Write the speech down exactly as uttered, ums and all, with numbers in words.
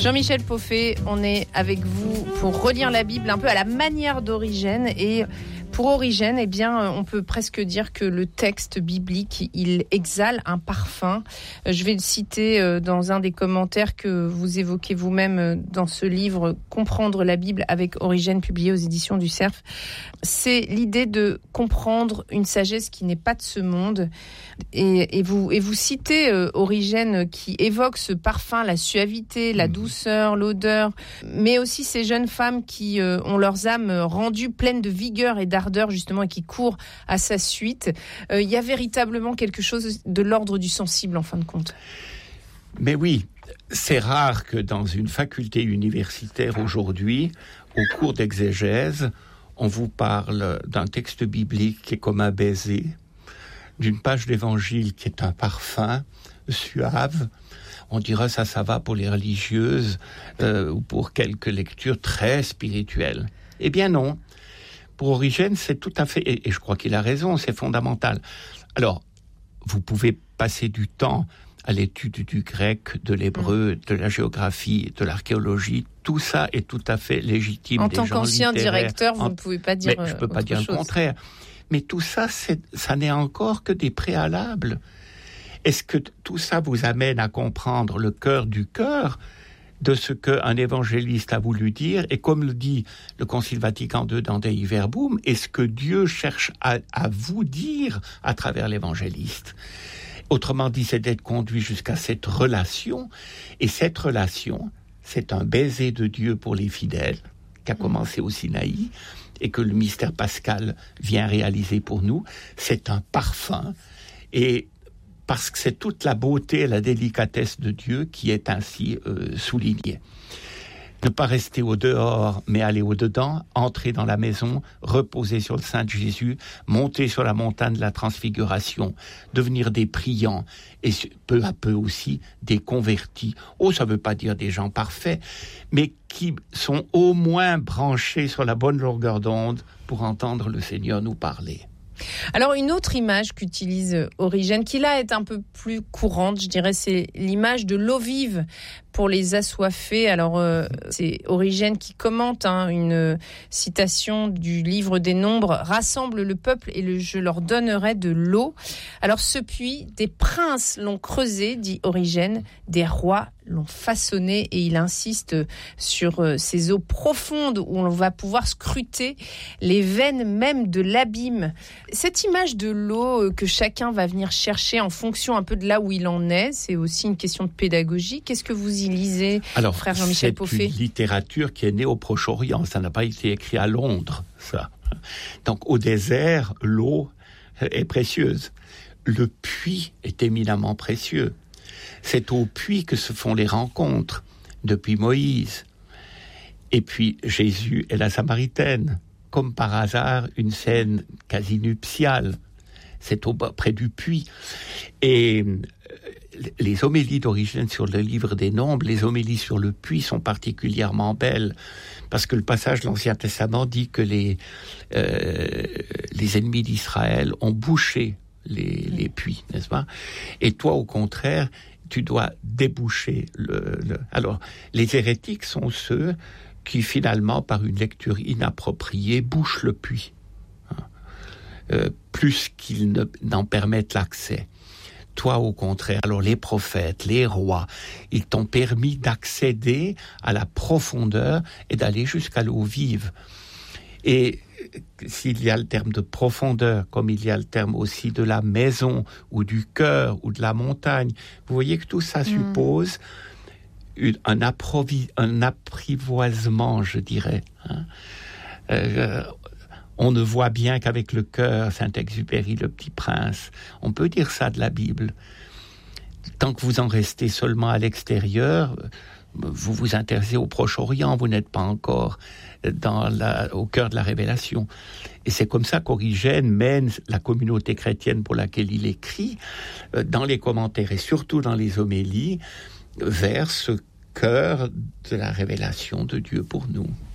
Jean-Michel Pauffet, on est avec vous pour relire la Bible un peu à la manière d'Origène. Et pour Origène, eh bien, on peut presque dire que le texte biblique, il exhale un parfum. Je vais le citer dans un des commentaires que vous évoquez vous-même dans ce livre « Comprendre la Bible avec Origène » publié aux éditions du Cerf. C'est l'idée de comprendre une sagesse qui n'est pas de ce monde. Et, et, vous, et vous citez euh, Origène qui évoque ce parfum, la suavité, la douceur, l'odeur, mais aussi ces jeunes femmes qui euh, ont leurs âmes rendues pleines de vigueur et d'ardeur justement et qui courent à sa suite. Il euh, y a véritablement quelque chose de l'ordre du sensible en fin de compte. Mais oui, c'est rare que dans une faculté universitaire aujourd'hui, au cours d'exégèse, on vous parle d'un texte biblique qui est comme un baiser, d'une page d'évangile qui est un parfum suave. On dirait ça, ça va pour les religieuses euh, ou pour quelques lectures très spirituelles. Eh bien non. Pour Origène, c'est tout à fait, et, et je crois qu'il a raison, c'est fondamental. Alors, vous pouvez passer du temps à l'étude du grec, de l'hébreu, de la géographie, de l'archéologie. Tout ça est tout à fait légitime. En des tant gens qu'ancien littéraires. directeur, vous en... ne pouvez pas dire Mais je ne peux euh, pas dire chose. le contraire. Mais tout ça, c'est, ça n'est encore que des préalables. Est-ce que t- tout ça vous amène à comprendre le cœur du cœur de ce qu'un évangéliste a voulu dire? Et comme le dit le Concile Vatican deux dans Dei Verbum, est-ce que Dieu cherche à, à vous dire à travers l'évangéliste? Autrement dit, c'est d'être conduit jusqu'à cette relation. Et cette relation, c'est un baiser de Dieu pour les fidèles, qui a commencé au Sinaï, et que le mystère pascal vient réaliser pour nous. C'est un parfum. Et parce que c'est toute la beauté et la délicatesse de Dieu qui est ainsi euh, soulignée. Ne pas rester au dehors, mais aller au dedans, entrer dans la maison, reposer sur le sein de Jésus, monter sur la montagne de la transfiguration, devenir des priants et peu à peu aussi des convertis. Oh, ça ne veut pas dire des gens parfaits, mais qui sont au moins branchés sur la bonne longueur d'onde pour entendre le Seigneur nous parler. Alors, une autre image qu'utilise Origène, qui là est un peu plus courante, je dirais, c'est l'image de l'eau vive pour les assoiffés. Alors, euh, c'est Origène qui commente hein, une citation du livre des Nombres. « Rassemble le peuple et le, je leur donnerai de l'eau. » Alors, ce puits, des princes l'ont creusé, dit Origène, des rois l'ont façonné, et il insiste sur euh, ces eaux profondes où on va pouvoir scruter les veines même de l'abîme. Cette image de l'eau euh, que chacun va venir chercher en fonction un peu de là où il en est, c'est aussi une question de pédagogie. Qu'est-ce que vous y lisez, Alors, frère Jean-Michel Pauffet? C'est une littérature qui est née au Proche-Orient, ça n'a pas été écrit à Londres, ça. Donc au désert, l'eau est précieuse. Le puits est éminemment précieux. C'est au puits que se font les rencontres, depuis Moïse. Et puis Jésus et la Samaritaine, comme par hasard, une scène quasi nuptiale. C'est au, près du puits. Et les homélies d'Origène sur le livre des Nombres, les homélies sur le puits sont particulièrement belles, parce que le passage de l'Ancien Testament dit que les, euh, les ennemis d'Israël ont bouché les, les puits, n'est-ce pas? Et toi, au contraire, tu dois déboucher le, le... Alors, les hérétiques sont ceux qui, finalement, par une lecture inappropriée, bouchent le puits, hein, euh, plus qu'ils ne, n'en permettent l'accès. Toi, au contraire, alors les prophètes, les rois, ils t'ont permis d'accéder à la profondeur et d'aller jusqu'à l'eau vive. Et s'il y a le terme de profondeur, comme il y a le terme aussi de la maison, ou du cœur, ou de la montagne, vous voyez que tout ça mmh. suppose une, un, approvi, un apprivoisement, je dirais. Hein. Euh, on ne voit bien qu'avec le cœur, Saint-Exupéry, le Petit Prince. On peut dire ça de la Bible. Tant que vous en restez seulement à l'extérieur, vous vous intéressez au Proche-Orient, vous n'êtes pas encore dans la, au cœur de la révélation. Et c'est comme ça qu'Origène mène la communauté chrétienne pour laquelle il écrit, dans les commentaires et surtout dans les homélies, vers ce cœur de la révélation de Dieu pour nous.